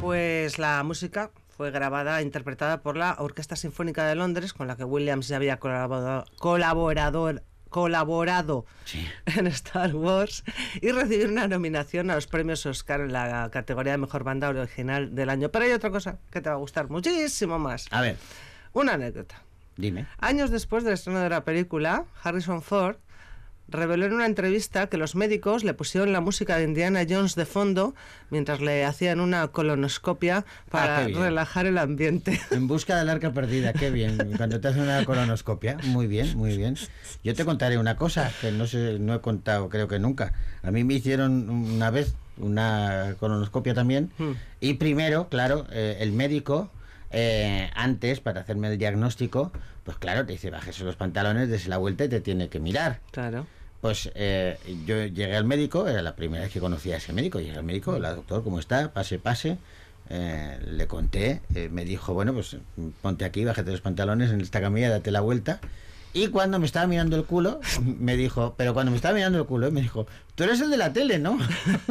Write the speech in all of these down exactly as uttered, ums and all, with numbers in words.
Pues la música fue grabada e interpretada por la Orquesta Sinfónica de Londres, con la que Williams ya había colaborado, colaborador, colaborado sí. en Star Wars, y recibió una nominación a los premios Oscar en la categoría de Mejor Banda Original del año. Pero hay otra cosa que te va a gustar muchísimo más. A ver. Una anécdota. Dime. Años después del estreno de la película, Harrison Ford reveló en una entrevista que los médicos le pusieron la música de Indiana Jones de fondo mientras le hacían una colonoscopia para ah, relajar el ambiente. En busca del arca perdida, qué bien. Cuando te hacen una colonoscopia, muy bien, muy bien. Yo te contaré una cosa que no sé, no he contado, creo que nunca. A mí me hicieron una vez una colonoscopia también, hmm. y primero, claro, eh, el médico, eh, antes, para hacerme el diagnóstico, pues claro, te dice, bájese los pantalones, dese la vuelta y te tiene que mirar. Claro. Pues eh, yo llegué al médico, era la primera vez que conocía a ese médico, llegué al médico, hola doctor, ¿cómo está? Pase, pase. Eh, le conté, eh, me dijo, bueno, pues ponte aquí, bájate los pantalones en esta camilla, date la vuelta. Y cuando me estaba mirando el culo, me dijo, pero cuando me estaba mirando el culo, me dijo, tú eres el de la tele, ¿no?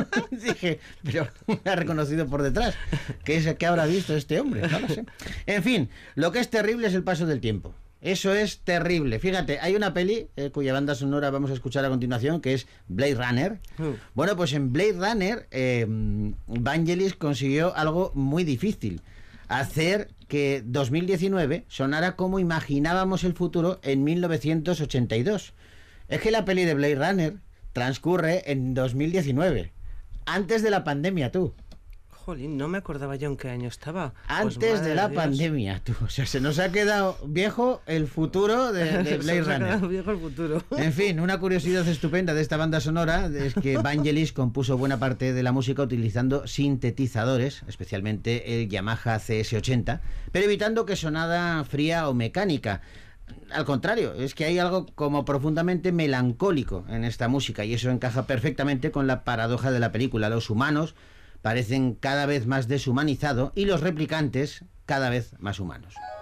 Dije, pero me ha reconocido por detrás. ¿Qué es, qué habrá visto este hombre? No lo sé. En fin, lo que es terrible es el paso del tiempo. Eso es terrible. Fíjate, hay una peli eh, cuya banda sonora vamos a escuchar a continuación, que es Blade Runner. Mm. Bueno, pues en Blade Runner, eh, Vangelis consiguió algo muy difícil. Hacer que dos mil diecinueve sonara como imaginábamos el futuro en mil novecientos ochenta y dos. Es que la peli de Blade Runner transcurre en dos mil diecinueve, antes de la pandemia, tú. Jolín, no me acordaba yo en qué año estaba. Antes pues, de la Dios. pandemia, tú. O sea, se nos ha quedado viejo el futuro de, de Blade se nos Runner. Ha quedado viejo el futuro. En fin, una curiosidad estupenda de esta banda sonora es que Vangelis compuso buena parte de la música utilizando sintetizadores, especialmente el Yamaha C S ochenta, pero evitando que sonara fría o mecánica. Al contrario, es que hay algo como profundamente melancólico en esta música, y eso encaja perfectamente con la paradoja de la película. Los humanos parecen cada vez más deshumanizados y los replicantes cada vez más humanos.